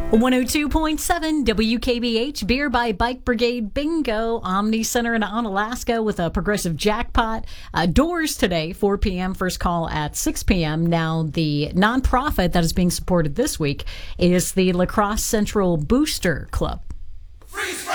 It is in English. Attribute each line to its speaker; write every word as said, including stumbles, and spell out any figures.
Speaker 1: one oh two point seven W K B H, Beer by Bike Brigade Bingo, Omni Center in Onalaska with a progressive jackpot. Uh, doors today, four p.m., first call at six p.m. Now, the nonprofit that is being supported this week is the La Crosse Central Booster Club.
Speaker 2: Freeze!